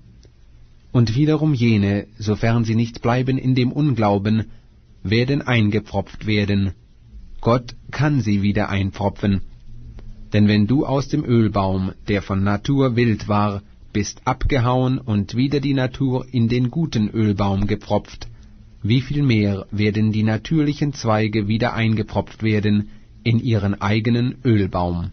Und wiederum jene, sofern sie nicht bleiben in dem Unglauben, werden eingepfropft werden. Gott kann sie wieder einpfropfen. Denn wenn du aus dem Ölbaum, der von Natur wild war, bist abgehauen und wieder die Natur in den guten Ölbaum gepfropft, wie viel mehr werden die natürlichen Zweige wieder eingepfropft werden in ihren eigenen Ölbaum.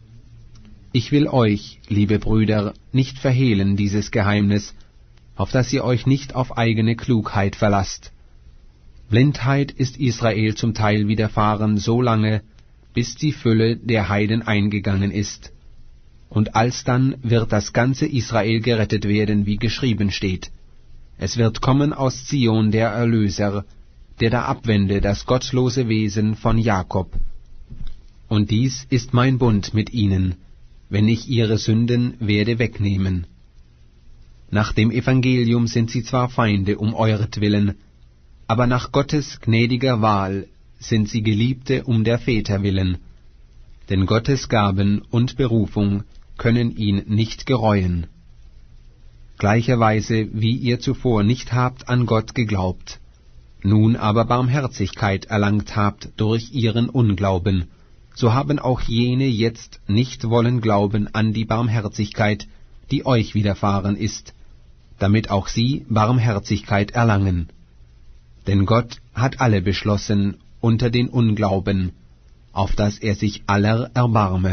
Ich will euch, liebe Brüder, nicht verhehlen dieses Geheimnis, auf dass ihr euch nicht auf eigene Klugheit verlasst. Blindheit ist Israel zum Teil widerfahren so lange, bis die Fülle der Heiden eingegangen ist. Und alsdann wird das ganze Israel gerettet werden, wie geschrieben steht. Es wird kommen aus Zion der Erlöser, der da abwende das gottlose Wesen von Jakob. Und dies ist mein Bund mit ihnen, wenn ich ihre Sünden werde wegnehmen. Nach dem Evangelium sind sie zwar Feinde um euretwillen, aber nach Gottes gnädiger Wahl sind sie Geliebte um der Väter willen. Denn Gottes Gaben und Berufung können ihn nicht gereuen. Gleicherweise wie ihr zuvor nicht habt an Gott geglaubt, nun aber Barmherzigkeit erlangt habt durch ihren Unglauben, so haben auch jene jetzt nicht wollen glauben an die Barmherzigkeit, die euch widerfahren ist, damit auch sie Barmherzigkeit erlangen. Denn Gott hat alle beschlossen unter den Unglauben, auf dass er sich aller erbarme.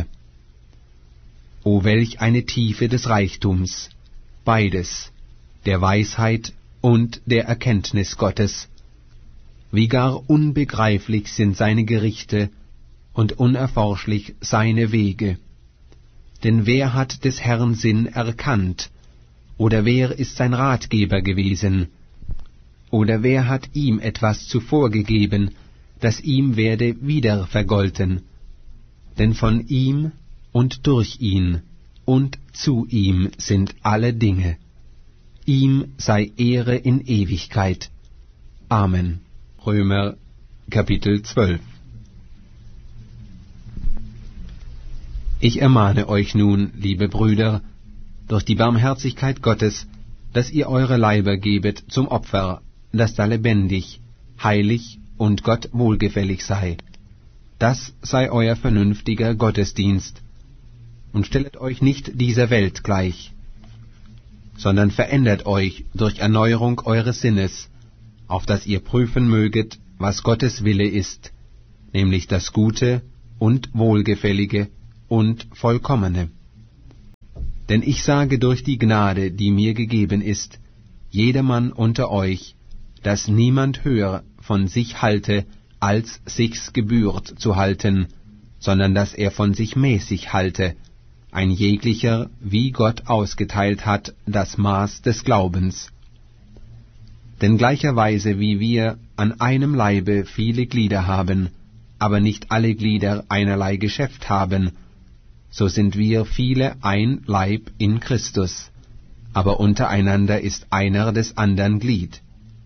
O welch eine Tiefe des Reichtums, beides, der Weisheit und der Erkenntnis Gottes! Wie gar unbegreiflich sind seine Gerichte und unerforschlich seine Wege. Denn wer hat des Herrn Sinn erkannt, oder wer ist sein Ratgeber gewesen? Oder wer hat ihm etwas zuvor gegeben, das ihm werde wieder vergolten? Denn von ihm und durch ihn und zu ihm sind alle Dinge. Ihm sei Ehre in Ewigkeit. Amen. Römer Kapitel zwölf. Ich ermahne euch nun, liebe Brüder, durch die Barmherzigkeit Gottes, dass ihr eure Leiber gebet zum Opfer, das da lebendig, heilig und Gott wohlgefällig sei. Das sei euer vernünftiger Gottesdienst. Und stellet euch nicht dieser Welt gleich, sondern verändert euch durch Erneuerung eures Sinnes, auf dass ihr prüfen möget, was Gottes Wille ist, nämlich das Gute und Wohlgefällige und Vollkommene. Denn ich sage durch die Gnade, die mir gegeben ist, jedermann unter euch, dass niemand höher von sich halte, als sich's gebührt zu halten, sondern dass er von sich mäßig halte, ein jeglicher, wie Gott ausgeteilt hat, das Maß des Glaubens. Denn gleicherweise wie wir an einem Leibe viele Glieder haben, aber nicht alle Glieder einerlei Geschäft haben, so sind wir viele ein Leib in Christus, aber untereinander ist einer des andern Glied,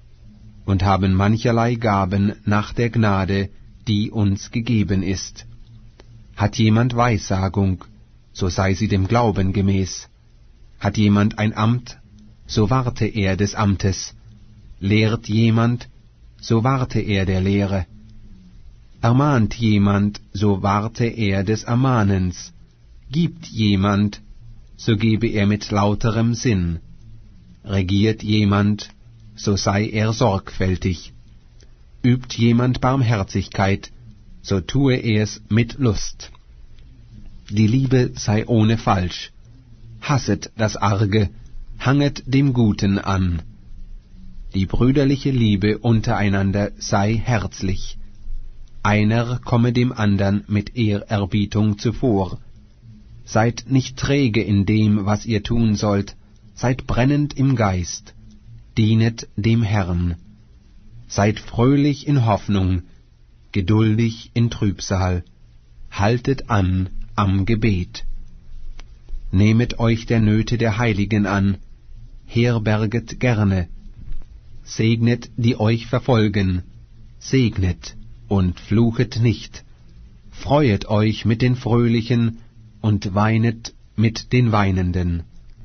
und haben mancherlei Gaben nach der Gnade, die uns gegeben ist. Hat jemand Weissagung, so sei sie dem Glauben gemäß. Hat jemand ein Amt, so warte er des Amtes. Lehrt jemand, so warte er der Lehre. Ermahnt jemand, so warte er des Ermahnens. Gibt jemand, so gebe er mit lauterem Sinn. Regiert jemand, so sei er sorgfältig. Übt jemand Barmherzigkeit, so tue er's mit Lust. Die Liebe sei ohne Falsch. Hasset das Arge, hanget dem Guten an. Die brüderliche Liebe untereinander sei herzlich. Einer komme dem andern mit Ehrerbietung zuvor. Seid nicht träge in dem, was ihr tun sollt, seid brennend im Geist, dienet dem Herrn. Seid fröhlich in Hoffnung, geduldig in Trübsal, haltet an am Gebet. Nehmet euch der Nöte der Heiligen an, herberget gerne, segnet, die euch verfolgen, segnet und fluchet nicht, freuet euch mit den Fröhlichen und weinet mit den Weinenden.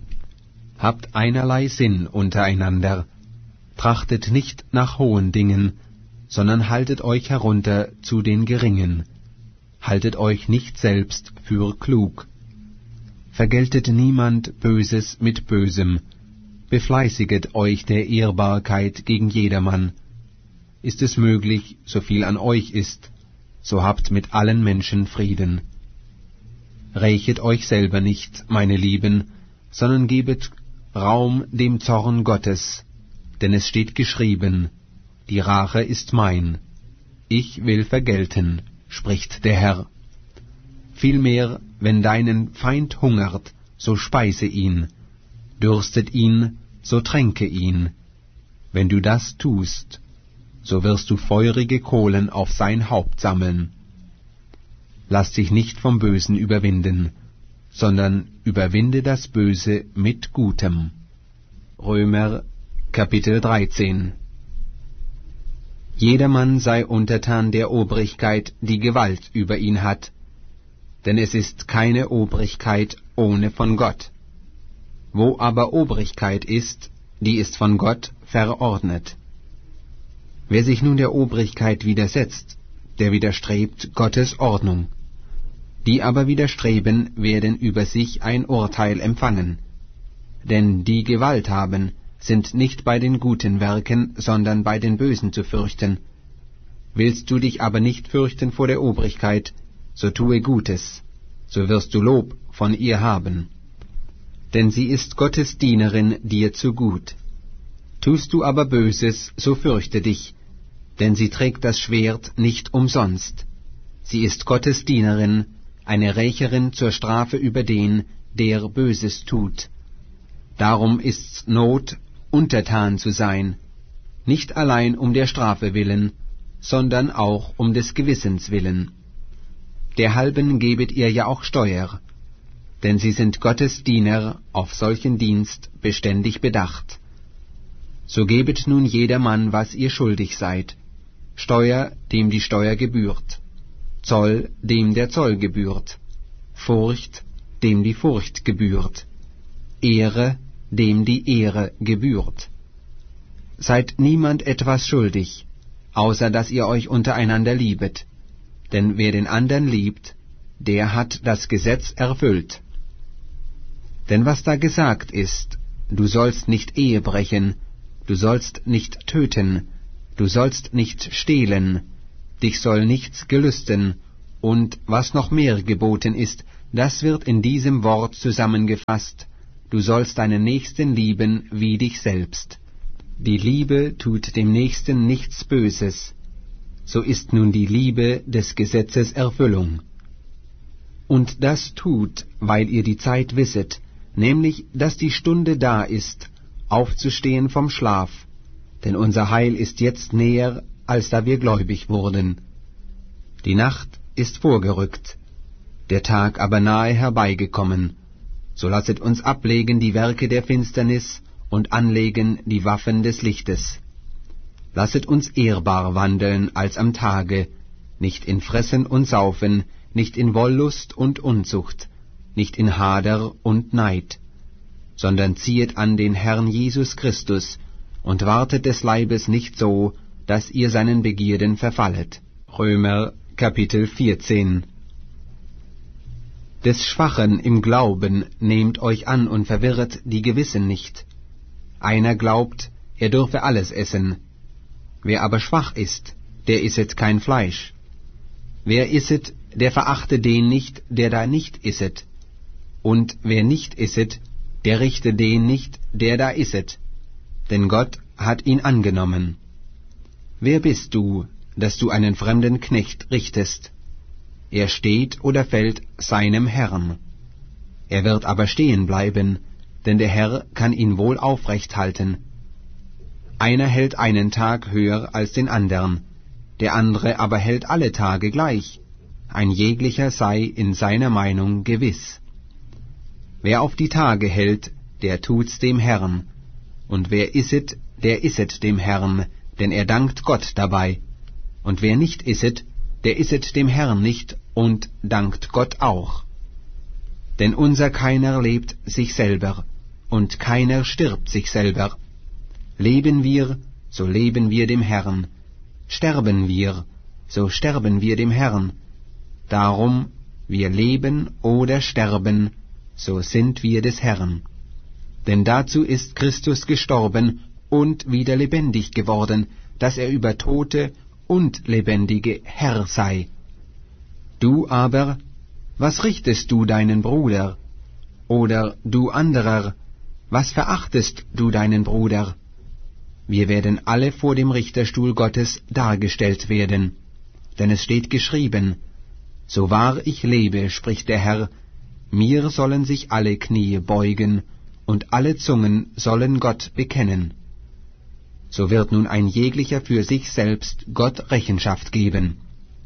Habt einerlei Sinn untereinander, trachtet nicht nach hohen Dingen, sondern haltet euch herunter zu den Geringen, haltet euch nicht selbst für klug. Vergeltet niemand Böses mit Bösem, befleißiget euch der Ehrbarkeit gegen jedermann. Ist es möglich, so viel an euch ist, so habt mit allen Menschen Frieden. Rächet euch selber nicht, meine Lieben, sondern gebet Raum dem Zorn Gottes, denn es steht geschrieben, die Rache ist mein, ich will vergelten, spricht der Herr. Vielmehr, wenn deinen Feind hungert, so speise ihn, dürstet ihn, so tränke ihn. Wenn du das tust, so wirst du feurige Kohlen auf sein Haupt sammeln. Lass dich nicht vom Bösen überwinden, sondern überwinde das Böse mit Gutem. Römer Kapitel dreizehn. Jedermann sei untertan der Obrigkeit, die Gewalt über ihn hat, denn es ist keine Obrigkeit ohne von Gott. Wo aber Obrigkeit ist, die ist von Gott verordnet. Wer sich nun der Obrigkeit widersetzt, der widerstrebt Gottes Ordnung. Die aber widerstreben, werden über sich ein Urteil empfangen. Denn die Gewalt haben, sind nicht bei den guten Werken, sondern bei den Bösen zu fürchten. Willst du dich aber nicht fürchten vor der Obrigkeit, so tue Gutes, so wirst du Lob von ihr haben. Denn sie ist Gottes Dienerin dir zu gut. Tust du aber Böses, so fürchte dich, denn sie trägt das Schwert nicht umsonst. Sie ist Gottes Dienerin, eine Rächerin zur Strafe über den, der Böses tut. Darum ist's Not, untertan zu sein, nicht allein um der Strafe willen, sondern auch um des Gewissens willen. Derhalben gebet ihr ja auch Steuer, denn sie sind Gottes Diener, auf solchen Dienst beständig bedacht. So gebet nun jedermann, was ihr schuldig seid, Steuer, dem die Steuer gebührt, Zoll, dem der Zoll gebührt, Furcht, dem die Furcht gebührt, Ehre, dem die Ehre gebührt. Seid niemand etwas schuldig, außer dass ihr euch untereinander liebet, denn wer den andern liebt, der hat das Gesetz erfüllt. Denn was da gesagt ist, du sollst nicht Ehe brechen, du sollst nicht töten, Du sollst nicht stehlen, dich soll nichts gelüsten, und was noch mehr geboten ist, das wird in diesem Wort zusammengefasst: Du sollst deinen Nächsten lieben wie dich selbst. Die Liebe tut dem Nächsten nichts Böses. So ist nun die Liebe des Gesetzes Erfüllung. Und das tut, weil ihr die Zeit wisset, nämlich, dass die Stunde da ist, aufzustehen vom Schlaf, denn unser Heil ist jetzt näher, als da wir gläubig wurden. Die Nacht ist vorgerückt, der Tag aber nahe herbeigekommen. So lasset uns ablegen die Werke der Finsternis und anlegen die Waffen des Lichtes. Lasset uns ehrbar wandeln als am Tage, nicht in Fressen und Saufen, nicht in Wollust und Unzucht, nicht in Hader und Neid, sondern ziehet an den Herrn Jesus Christus und wartet des Leibes nicht so, dass ihr seinen Begierden verfallet. Römer Kapitel vierzehn. Des Schwachen im Glauben nehmt euch an und verwirret die Gewissen nicht. Einer glaubt, er dürfe alles essen. Wer aber schwach ist, der isset kein Fleisch. Wer isset, der verachte den nicht, der da nicht isset. Und wer nicht isset, der richte den nicht, der da isset. Denn Gott hat ihn angenommen. Wer bist du, dass du einen fremden Knecht richtest? Er steht oder fällt seinem Herrn. Er wird aber stehen bleiben, denn der Herr kann ihn wohl aufrecht halten. Einer hält einen Tag höher als den andern, der andere aber hält alle Tage gleich. Ein jeglicher sei in seiner Meinung gewiss. Wer auf die Tage hält, der tut's dem Herrn. Und wer isset, der isset dem Herrn, denn er dankt Gott dabei. Und wer nicht isset, der isset dem Herrn nicht und dankt Gott auch. Denn unser keiner lebt sich selber, und keiner stirbt sich selber. Leben wir, so leben wir dem Herrn. Sterben wir, so sterben wir dem Herrn. Darum, wir leben oder sterben, so sind wir des Herrn. Denn dazu ist Christus gestorben und wieder lebendig geworden, dass er über Tote und Lebendige Herr sei. Du aber, was richtest du deinen Bruder? Oder du anderer, was verachtest du deinen Bruder? Wir werden alle vor dem Richterstuhl Gottes dargestellt werden. Denn es steht geschrieben: So wahr ich lebe, spricht der Herr, mir sollen sich alle Knie beugen, und alle Zungen sollen Gott bekennen. So wird nun ein jeglicher für sich selbst Gott Rechenschaft geben.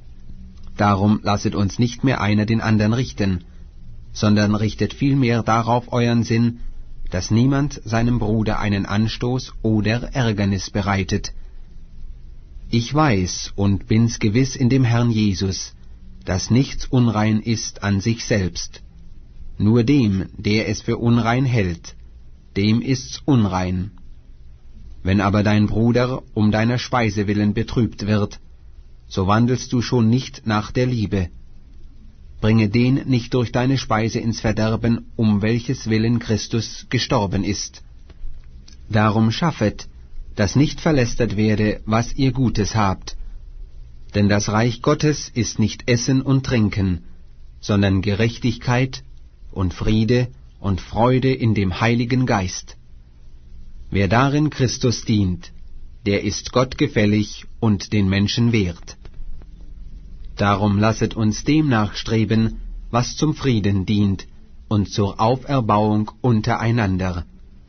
Darum lasset uns nicht mehr einer den anderen richten, sondern richtet vielmehr darauf euren Sinn, dass niemand seinem Bruder einen Anstoß oder Ärgernis bereitet. Ich weiß und bin's gewiss in dem Herrn Jesus, dass nichts unrein ist an sich selbst. Nur dem, der es für unrein hält, dem ist's unrein. Wenn aber dein Bruder um deiner Speise willen betrübt wird, so wandelst du schon nicht nach der Liebe. Bringe den nicht durch deine Speise ins Verderben, um welches willen Christus gestorben ist. Darum schaffet, dass nicht verlästert werde, was ihr Gutes habt. Denn das Reich Gottes ist nicht Essen und Trinken, sondern Gerechtigkeit und Friede und Freude in dem Heiligen Geist. Wer darin Christus dient, der ist Gott gefällig und den Menschen wert. Darum lasset uns dem nachstreben, was zum Frieden dient und zur Auferbauung untereinander.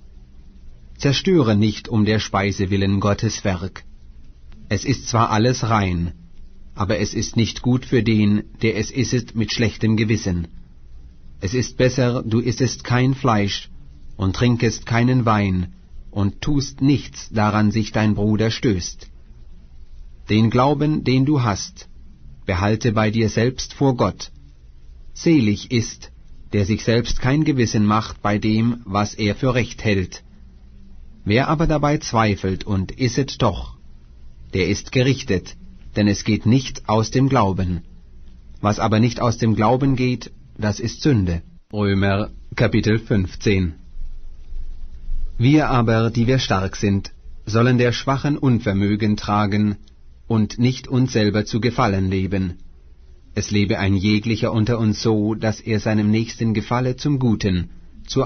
Zerstöre nicht um der Speise willen Gottes Werk. Es ist zwar alles rein, aber es ist nicht gut für den, der es isset mit schlechtem Gewissen. Es ist besser, du issest kein Fleisch und trinkest keinen Wein und tust nichts, daran sich dein Bruder stößt. Den Glauben, den du hast, behalte bei dir selbst vor Gott. Selig ist, der sich selbst kein Gewissen macht bei dem, was er für recht hält. Wer aber dabei zweifelt und isset doch, der ist gerichtet, denn es geht nicht aus dem Glauben. Was aber nicht aus dem Glauben geht, das ist Sünde. Römer Kapitel fünfzehn. Wir aber, die wir stark sind, sollen der Schwachen Unvermögen tragen und nicht uns selber zu gefallen leben. Es lebe ein jeglicher unter uns so, dass er seinem Nächsten gefalle zum Guten